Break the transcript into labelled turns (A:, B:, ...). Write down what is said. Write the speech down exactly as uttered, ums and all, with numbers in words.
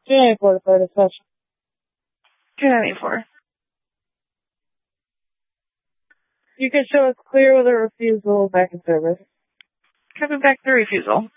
A: two ninety-four to start a session.
B: two ninety-four.
A: You can show us clear with a refusal back in service.
B: Coming back the refusal.